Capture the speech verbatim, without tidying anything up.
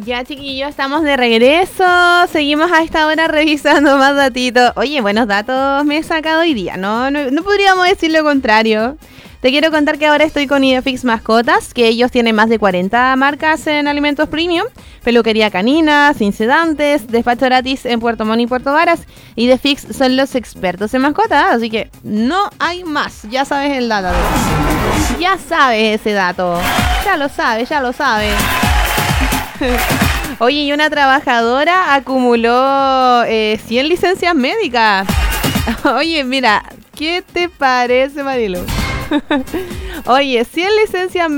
Ya, chiquillos, estamos de regreso. Seguimos a esta hora revisando más datitos. Oye, buenos datos me he sacado hoy día. No, no, no podríamos decir lo contrario. Te quiero contar que ahora estoy con Idefix Mascotas, que ellos tienen más de cuarenta marcas en alimentos premium, peluquería canina, sin sedantes, despacho gratis en Puerto Montt y Puerto Varas. Idefix son los expertos en mascotas, así que no hay más. Ya sabes el dato. Ya sabes ese dato. Ya lo sabes, ya lo sabes. Oye, y una trabajadora acumuló eh, cien licencias médicas. Oye, mira, ¿qué te parece, Marilu? Oye, cien licencias